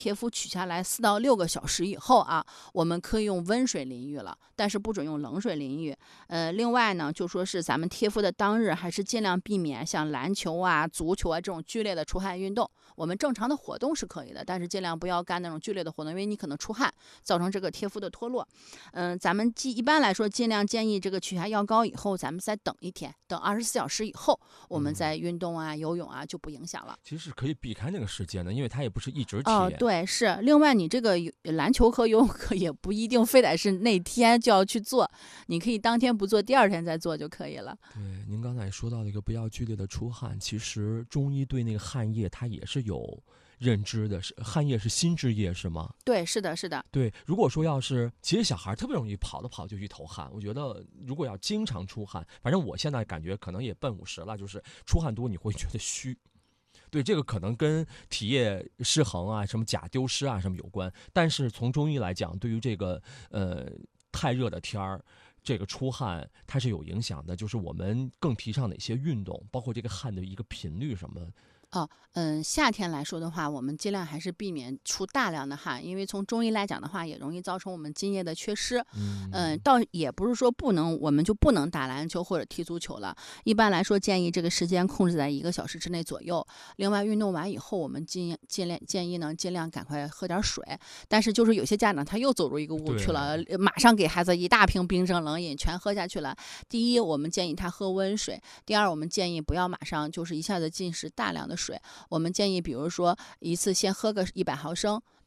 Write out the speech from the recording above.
贴肤取下来4到6个小时以后啊，我们可以用温水淋浴了，但是不准用冷水淋浴。另外呢，就说是咱们贴肤的当日，还是尽量避免像篮球啊、足球啊这种剧烈的出汗运动。我们正常的活动是可以的，但是尽量不要干那种剧烈的活动，因为你可能出汗，造成这个贴肤的脱落。咱们一般来说，尽量建议这个取下药膏以后，咱们再等一天，等24小时以后，我们再运动啊、游泳啊就不影响了。 其实是可以避开那个时间的，因为它也不是一直哦， 贴。 对，是。另外，你这个篮球课、游泳课也不一定非得是那天就要去做，你可以当天不做，第二天再做就可以了。 对，您刚才也说到了一个不要剧烈的出汗，其实中医对那个汗液它也是有认知的，是汗液是心之液是吗？ 对，是的，是的。 对，如果说要是其实小孩特别容易跑着跑就一头汗，我觉得如果要经常出汗，反正我现在感觉可能也奔50了，就是出汗多你会觉得虚。对，这个可能跟体液失衡啊、什么钾丢失啊什么有关，但是从中医来讲，对于这个太热的天儿，这个出汗它是有影响的，就是我们更提倡哪些运动，包括这个汗的一个频率什么。 夏天来说的话，我们尽量还是避免出大量的汗，因为从中医来讲的话，也容易造成我们津液的缺失。倒也不是说我们就不能打篮球或者踢足球了。一般来说，建议这个时间控制在1个小时之内左右。另外，运动完以后，我们建议呢，尽量赶快喝点水。但是就是有些家长他又走入一个误区了，马上给孩子一大瓶冰镇冷饮全喝下去了。第一，我们建议他喝温水；第二，我们建议不要马上就是一下子进食大量的水。我们建议，比如说一次先喝个100毫升，